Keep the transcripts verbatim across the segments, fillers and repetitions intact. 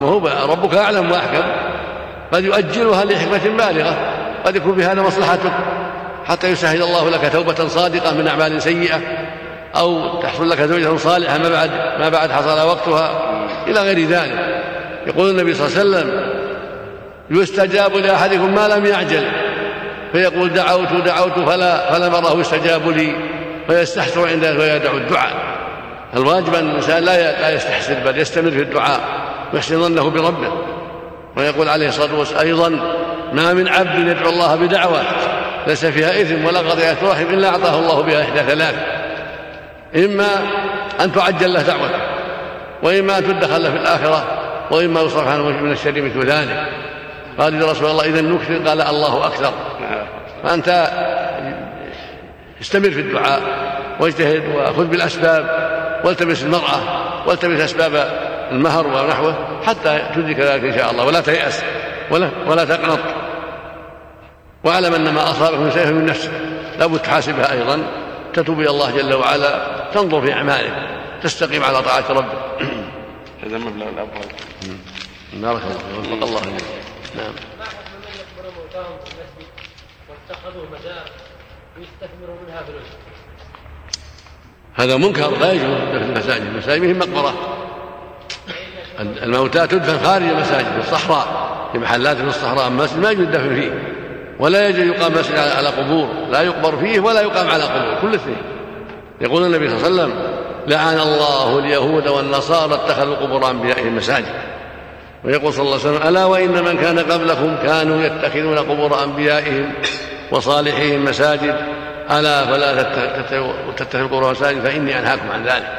وهو ربك أعلم وأحكم، قد يؤجلها لحكمة بالغة، قد يكون في هذا مصلحتك حتى يسهل الله لك توبة صادقة من أعمال سيئة، أو تحصل لك زوجة صالحة ما بعد ما بعد حصل وقتها إلى غير ذلك. يقول النبي صلى الله عليه وسلم: يستجاب لأحدكم ما لم يعجل، فيقول: دعوت دعوت فلا فلم أره يستجاب لي، فيستحسر عند ذلك ويدعو الدعاء. الواجب أن الإنسان لا يستحسر بل يستمر في الدعاء ويحسن ظنه بربه. ويقول عليه الصلاة والسلام أيضا: ما من عبد يدعو الله بدعوة ليس فيها إثم ولا قضية رحم إلا أعطاه الله بها إحدى ثلاث: إما أن تعجل له دعوته، وإما أن تدخل له في الآخرة، وإما يصرف عنه من الشر مثل ذلك. قال: يا رسول الله إذا نكثر؟ قال: الله أكثر. فأنت استمر في الدعاء واجتهد وخذ بالأسباب، والتمس المرأة والتمس أسباب المهر ونحوه حتى تدرك ذلك إن شاء الله، ولا تيأس ولا, ولا تقنط، واعلم أن ما أصابك من سيئة من نفسك لابد تحاسبها أيضا، تتوب إلى الله جل وعلا، تنظر في أعمالك، تستقيم على طاعة ربك. هذا مبلغ الأبواب. بارك الله، وفق الله. نعم. واتخذوا مزار ويستثمروا منها فلوس، هذا منكر لا يجوز في المساجد. المساجد هي مقبرة، الموتى تدفن خارج المساجد في الصحراء، في محلات في الصحراء. المسجد ما يجوز الدفن فيه، ولا يجوز يقام مسجد على قبور، لا يقبر فيه ولا يقام على قبور، كل اثنين. يقول النبي صلى الله عليه وسلم: لعن الله اليهود والنصارى اتخذوا قبور أنبيائهم مساجد. ويقول صلى الله عليه وسلم: ألا وإن من كان قبلكم كانوا يتخذون قبور أنبيائهم وصالحين مساجد، ألا فلا تتخذوا قبور مساجد فإني أنهاكم عن ذلك.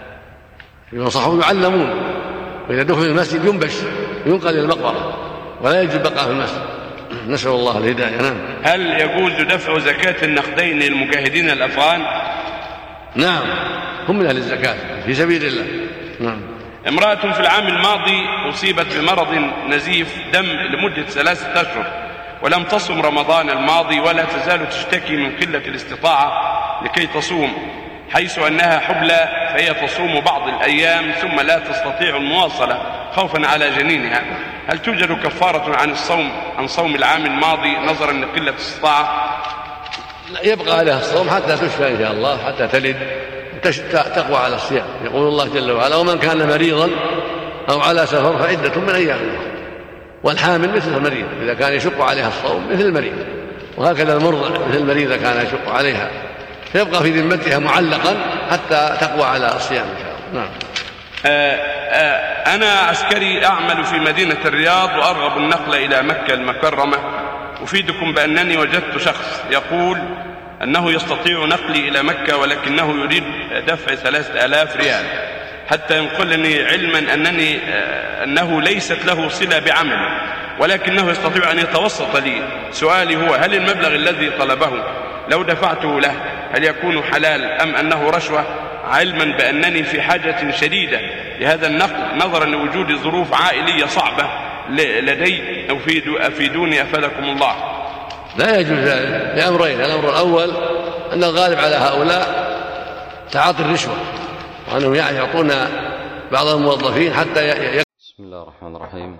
ينصحون يعلمون، وإذا دخل المسجد ينبش ينقل إلى المقبرة، ولا يجب بقاء في المسجد. نسأل الله الهداية. نعم. هل يجوز دفع زكاة النقدين للمجاهدين الأفغان؟ نعم، هم من أهل الزكاة في سبيل الله. نعم. امرأة في العام الماضي أصيبت بمرض نزيف دم لمدة ثلاثة أشهر، ولم تصم رمضان الماضي، ولا تزال تشتكي من قلة الاستطاعة لكي تصوم، حيث أنها حبلى فهي تصوم بعض الأيام ثم لا تستطيع المواصلة خوفا على جنينها. هل توجد كفارة عن الصوم عن صوم العام الماضي نظرا لقلة الاستطاعة؟ يبقى عليها الصوم حتى تشفى إن شاء الله، حتى تلد تقوى على الصيام. يقول الله جل وعلا: ومن كان مريضا أو على سفر فعدة من أيام أخرى. والحامل مثل المريض إذا كان يشق عليها الصوم مثل المريض، وهكذا المرضع مثل المريض إذا كان يشق عليها، فيبقى في ذمتها معلقا حتى تقوى على الصيام إن شاء الله. نعم. آآ آآ أنا عسكري أعمل في مدينة الرياض وأرغب النقل إلى مكة المكرمة. أفيدكم بأنني وجدت شخص يقول أنه يستطيع نقلي إلى مكة، ولكنه يريد دفع ثلاثة آلاف ريال حتى ينقلني، علما أنني أنه ليست له صلة بعمل، ولكنه يستطيع أن يتوسط لي. سؤالي هو: هل المبلغ الذي طلبه لو دفعته له هل يكون حلال أم أنه رشوة، علما بأنني في حاجة شديدة لهذا النقل نظرا لوجود ظروف عائلية صعبة لدي؟ أفيدوني أفادكم الله. لا يجوز لأمرين: الأمر الأول أن الغالب على هؤلاء تعاطي الرشوة، وأنهم يعطون بعض الموظفين حتى ي... بسم الله الرحمن الرحيم.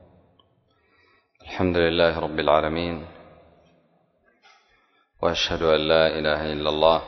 الحمد لله رب العالمين، وأشهد أن لا إله إلا الله.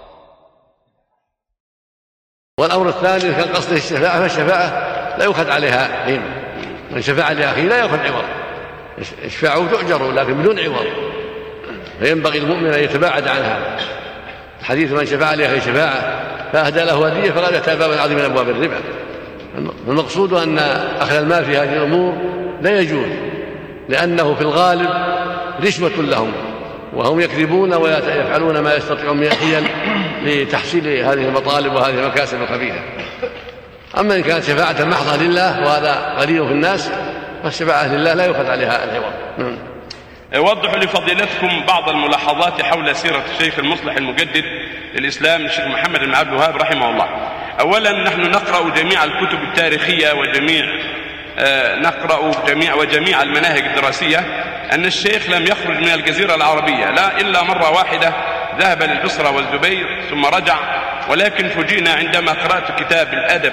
والأمر الثاني كان قصده الشفاعة، فالشفاعة لا يؤخذ عليها قيمة، من شفاعة لأخيه لا يأخذ عوض، اشفعوا تؤجروا لكن بدون عوض، فينبغي المؤمن أن يتباعد عنها. الحديث: من شفاعة لأخيه شفاعة فأهدى له هدية فقد أتى بابا عظيم من أبواب الربا. المقصود أن أخذ المال في هذه الأمور لا يجوز، لأنه في الغالب رشوة لهم، وهم يكذبون ويفعلون ما يستطيعون من الحيل لتحصيل هذه المطالب وهذه المكاسب الخبيثة. أما إن كانت شفاعة محضة لله وهذا قليل في الناس، فالشفاعة لله لا يؤخذ عليها العوض. وضحوا لفضيلتكم بعض الملاحظات حول سيرة الشيخ المصلح المجدد للإسلام الشيخ محمد بن عبد الوهاب رحمه الله. أولا، نحن نقرأ جميع الكتب التاريخية وجميع آه نقرأ جميع وجميع المناهج الدراسية أن الشيخ لم يخرج من الجزيرة العربية لا إلا مرة واحدة، ذهب للبصرة والزبير ثم رجع. ولكن فوجئنا عندما قرأت كتاب الأدب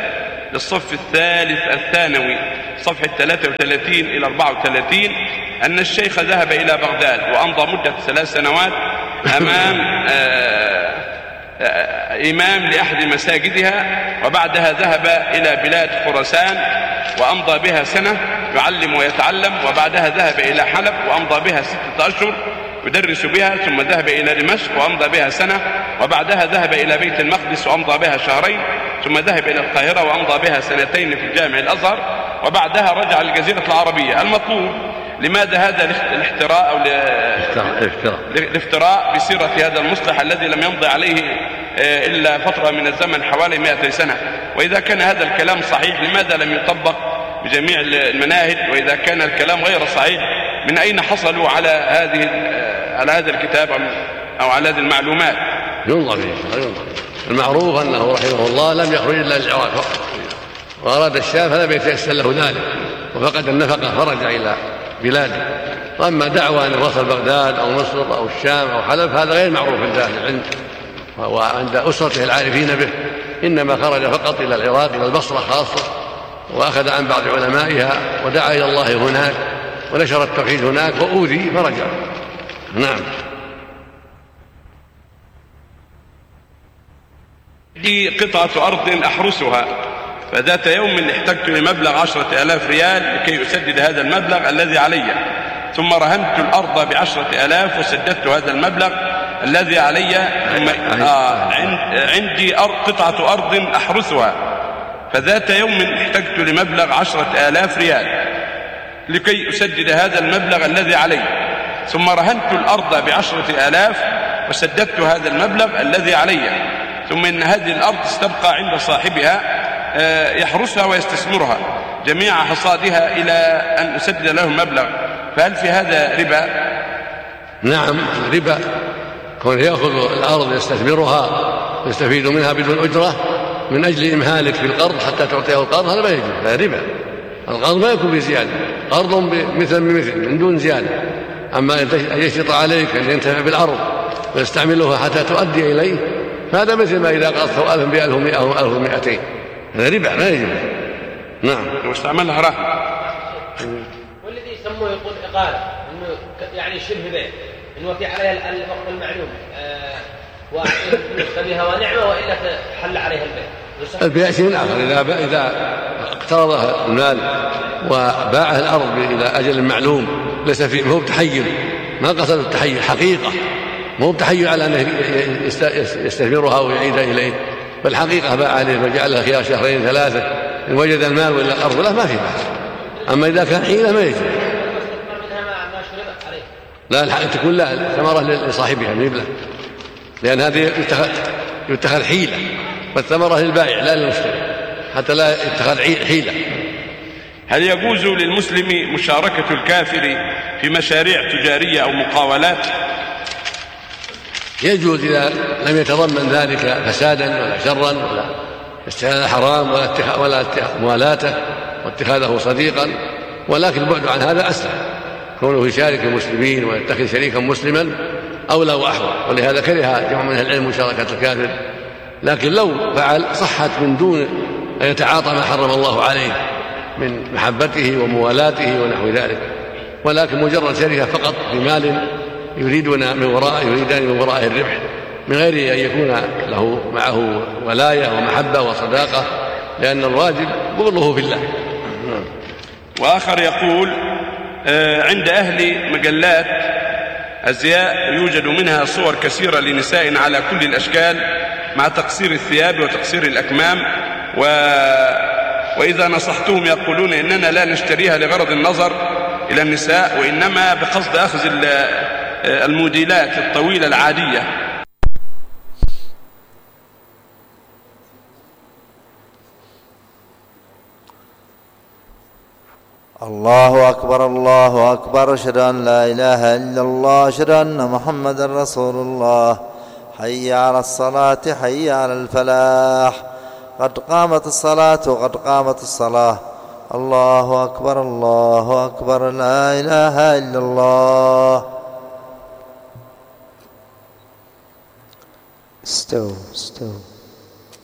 للصف الثالث الثانوي صفحة ثلاثة وثلاثين إلى أربعة وثلاثين أن الشيخ ذهب إلى بغداد وأمضى مدة ثلاث سنوات أمام آه آه إمام لأحد مساجدها، وبعدها ذهب إلى بلاد خراسان وأمضى بها سنة يعلم ويتعلم، وبعدها ذهب إلى حلب وأمضى بها ستة أشهر يدرس بها، ثم ذهب إلى دمشق وأمضى بها سنة، وبعدها ذهب إلى بيت المقدس وأمضى بها شهرين، ثم ذهب إلى القاهرة وأمضى بها سنتين في الجامع الأزهر، وبعدها رجع للجزيرة العربية. المطلوب لماذا هذا الاحتراء أو الافتراء بسيرة هذا المصلح الذي لم يمضي عليه إلا فترة من الزمن حوالي مئتي سنة؟ وإذا كان هذا الكلام صحيح لماذا لم يطبق بجميع المناهج؟ وإذا كان الكلام غير صحيح من أين حصلوا على هذه على هذا الكتاب أو على هذه المعلومات؟ ينظر فيه. المعروف أنه رحمه الله لم يخرج إلا العراق فقط، وأراد الشام فلم يتيسر له ذلك، وفقد النفقة فرجع إلى بلاده. وأما دعوى أن وصل بغداد أو مصر أو الشام أو حلب هذا غير معروف عند أهل العلم وعند أسرته العارفين به، إنما خرج فقط إلى العراق إلى البصرة خاصة، وأخذ عن بعض علمائها ودعا إلى الله هناك ونشر التوحيد هناك وأوذي فرجع. نعم. دي قطعة أرض أحرسها، فذات يوم احتجت لمبلغ عشرة آلاف ريال لكي أسدد هذا المبلغ الذي علي، ثم رهنت الأرض بعشرة آلاف وسددت هذا المبلغ الذي علي. ثم آه عندي قطعة أرض أحرسها، فذات يوم احتجت لمبلغ عشرة آلاف ريال لكي أسدد هذا المبلغ الذي علي، ثم رهنت الأرض بعشرة آلاف وسددت هذا المبلغ الذي علي، ثم إن هذه الأرض استبقى عند صاحبها يحرسها ويستثمرها جميع حصادها إلى أن أسدد له المبلغ، فهل في هذا ربا؟ نعم ربا، كون يأخذ الأرض يستثمرها يستفيد منها بدون أجرة من أجل إمهالك في القرض حتى تعطيه القرض، هذا ما يجوز، هذا ربا. القرض ما يكون بزيادة، قرض مثل بمثل من دون زيادة. أما أن يشرط عليك أن ينتفع بالأرض ويستعملها حتى تؤدي إليه فهذا مثل ما إذا قرضته ألف بألف ومئة أو ألف ومئتين، هذا ربا ما يجوز. نعم. واستعملها رهن. والذي يسموه يقول إقالة، إنه يعني شبه بيع، إنه في عليها الوقت المعلوم وأعطيه بها ونعمة وإلا حل عليها البيع. البيع شيء آخر، إذا إذا اقترضها المال وباعه الأرض إلى أجل معلوم ليس فيه، ما هو بتحيل، ما قصد التحيل حقيقة، ما هو بتحيل على أنه يستثمرها ويعيدها إليه، بل حقيقة باع عليه وجعلها خيار شهرين ثلاثة إن وجد المال ولا الأرض له ما في بأس. أما إذا كان حيلة ما يجوز. لا الحق تكون لا ثمرة لصاحبها من يبلغ، لأن هذه يتخذ, يتخذ حيلة، والثمرة للبائع لا للمشتري حتى لا يتخذ حيلة. هل يجوز للمسلم مشاركة الكافر في مشاريع تجارية أو مقاولات؟ يجوز إذا لم يتضمن ذلك فسادا ولا شرا ولا استهلاك حرام ولا ولا موالاته واتخاذه صديقا، ولكن البعد عن هذا أسلم، كونه يشارك المسلمين ويتخذ شريكا مسلما أولى وأحوط، ولهذا كره جمع من العلم مشاركة الكافر. لكن لو فعل صحت من دون أن يتعاطى ما حرم الله عليه من محبته وموالاته ونحو ذلك، ولكن مجرد شركة فقط بمال يريدون من وراء يريدان من وراء الربح من غير أن يكون له معه ولاية ومحبة وصداقة، لأن الواجب بغضه في الله. وآخر يقول عند أهل مجلات أزياء يوجد منها صور كثيرة لنساء على كل الأشكال مع تقصير الثياب وتقصير الأكمام، و... وإذا نصحتهم يقولون إننا لا نشتريها لغرض النظر إلى النساء، وإنما بقصد أخذ الموديلات الطويلة العادية. الله أكبر الله أكبر، أشهد أن لا إله إلا الله، أشهد أن محمدا رسول الله. حي على الصلاة حي على الفلاح، قد قامت الصلاة قد قامت الصلاة. الله أكبر الله أكبر، لا إله إلا الله. استووا استووا.